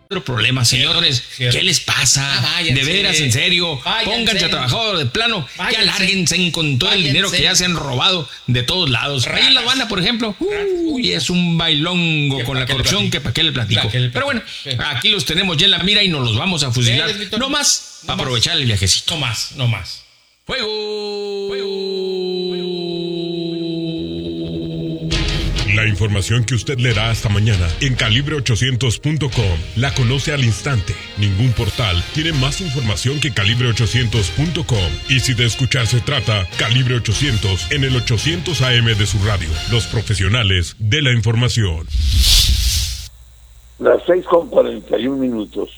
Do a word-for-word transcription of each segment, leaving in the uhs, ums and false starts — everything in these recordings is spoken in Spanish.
Otro problema, señores, ¿qué les pasa? Ah, váyanse, de veras, en serio, váyanse. Pónganse a trabajar de plano, Váyanse. ya lárguense con todo Váyanse. el dinero que ya se han robado de todos lados. Ahí en La Habana, por ejemplo, uy, es un bailongo con la corrupción que para qué le platico. Pa' qué le Pero bueno, platico. aquí los tenemos ya en la mira y nos los vamos a fusilar. Sí, No más, no para más. aprovechar el viajecito. No más, no más. ¡Fuego! La información que usted leerá hasta mañana en calibre ochocientos punto com la conoce al instante. Ningún portal tiene más información que calibre ochocientos punto com. Y si de escuchar se trata, Calibre ochocientos en el ochocientos A M de su radio. Los profesionales de la información. Las seis con cuarenta y un minutos.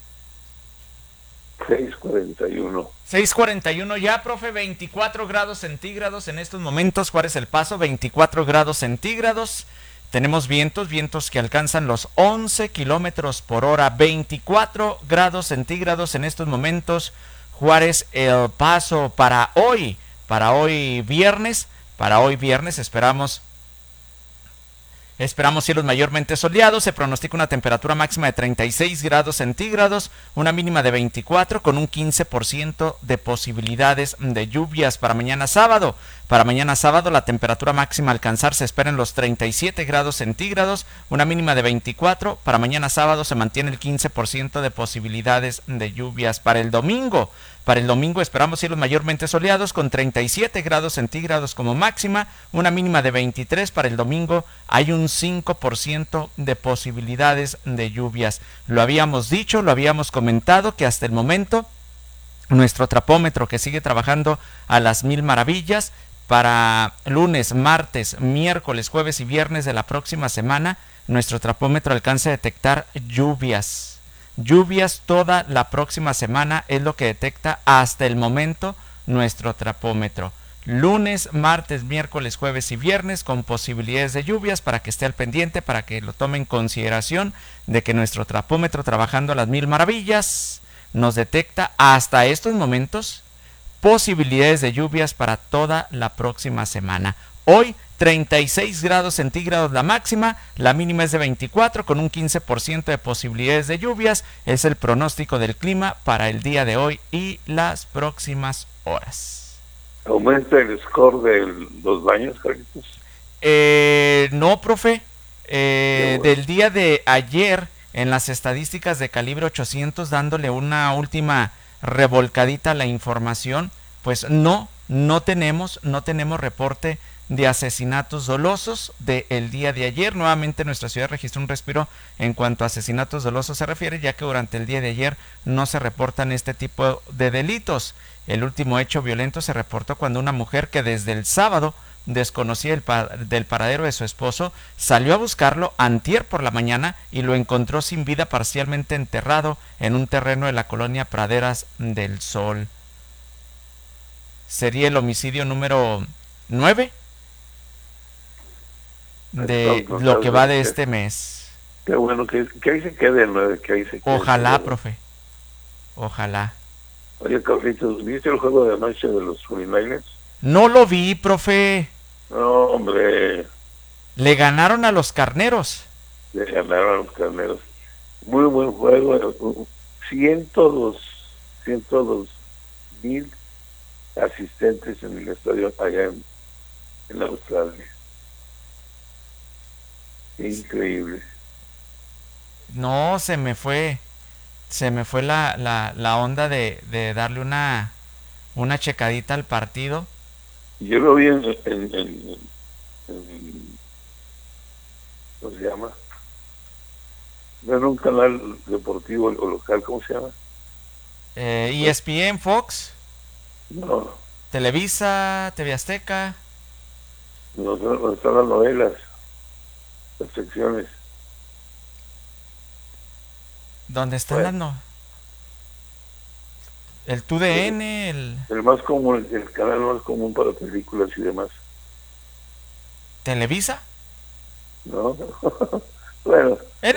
seis cuarenta y uno. seis cuarenta y uno ya, profe, veinticuatro grados centígrados en estos momentos. Juárez El Paso, veinticuatro grados centígrados. Tenemos vientos, vientos que alcanzan los once kilómetros por hora. veinticuatro grados centígrados en estos momentos. Juárez El Paso para hoy, para hoy viernes, para hoy viernes esperamos... Esperamos cielos mayormente soleados, se pronostica una temperatura máxima de treinta y seis grados centígrados, una mínima de veinticuatro con un quince por ciento de posibilidades de lluvias para mañana sábado. Para mañana sábado la temperatura máxima a alcanzar se espera en los treinta y siete grados centígrados, una mínima de veinticuatro. Para mañana sábado se mantiene el quince por ciento de posibilidades de lluvias. Para el domingo, para el domingo esperamos cielos mayormente soleados con treinta y siete grados centígrados como máxima, una mínima de veintitrés. Para el domingo hay un cinco por ciento de posibilidades de lluvias. Lo habíamos dicho, lo habíamos comentado que hasta el momento nuestro trapómetro que sigue trabajando a las mil maravillas para lunes, martes, miércoles, jueves y viernes de la próxima semana, nuestro trapómetro alcanza a detectar lluvias. Lluvias toda la próxima semana es lo que detecta hasta el momento nuestro trapómetro. Lunes, martes, miércoles, jueves y viernes con posibilidades de lluvias para que esté al pendiente, para que lo tome en consideración de que nuestro trapómetro trabajando a las mil maravillas nos detecta hasta estos momentos posibilidades de lluvias para toda la próxima semana. Hoy treinta y seis grados centígrados la máxima, la mínima es de veinticuatro con un quince por ciento de posibilidades de lluvias. Es el pronóstico del clima para el día de hoy y las próximas horas. ¿Aumenta el score de los baños, Carlitos? Eh, no, profe. Eh, bueno. Del día de ayer, en las estadísticas de Calibre ochocientos, dándole una última revolcadita a la información, pues no, no tenemos, no tenemos reporte de asesinatos dolosos del día de ayer. Nuevamente nuestra ciudad registró un respiro en cuanto a asesinatos dolosos se refiere, ya que durante el día de ayer no se reportan este tipo de delitos. El último hecho violento se reportó cuando una mujer que desde el sábado desconocía el pa- del paradero de su esposo salió a buscarlo antier por la mañana y lo encontró sin vida, parcialmente enterrado en un terreno de la colonia Praderas del Sol. Sería el homicidio número nueve de lo que va de este mes. Qué bueno, que, que ahí se quede el nueve, que ahí se quede. Ojalá, profe. Ojalá. Oye, Carlitos, ¿viste el juego de anoche de los cuarenta y nueve? No lo vi, profe. No, hombre, Le ganaron a los carneros. le ganaron a los carneros. Muy buen juego, ciento dos, ciento dos mil asistentes en el estadio allá en, en Australia. Increíble. No, se me fue. Se me fue la, la, la onda de, de darle una, una checadita al partido. Yo lo vi en, en, en, en ¿cómo se llama? No era un canal deportivo o local, ¿cómo se llama? Eh, E S P N, Fox, No, Televisa, T V Azteca. no, no están las novelas, las secciones. ¿Dónde están Bueno. las no? El T U D N, el El más común, el canal más común para películas y demás, Televisa. ¿no? Bueno.